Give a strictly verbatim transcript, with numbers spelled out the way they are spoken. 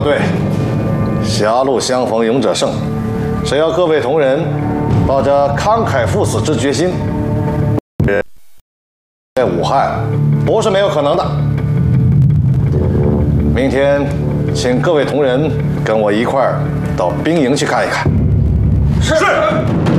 对，狭路相逢勇者胜。只要各位同仁抱着慷慨赴死之决心，在武汉不是没有可能的。明天，请各位同仁跟我一块儿到兵营去看一看。 是。